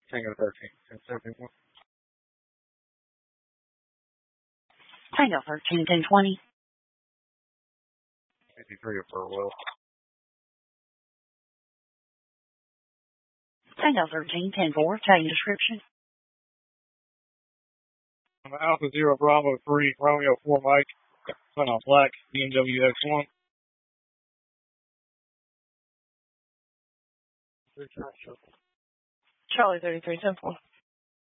Tango 13, 1071. Tango 13, 1020. 53 of Burwell. Tango 13, 10-4. Tell your description. Alpha 0 Bravo 3 Romeo 4 Mike. Son on Black BMW X1. Charlie 33, 10-4.